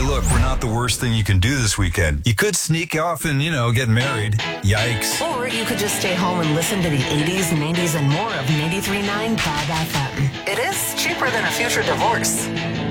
look, we're not the worst thing you can do this weekend. You could sneak off and, get married. Yikes. Or you could just stay home and listen to the 80s, 90s, and more of 93.9 Fab FM. It is cheaper than a future divorce.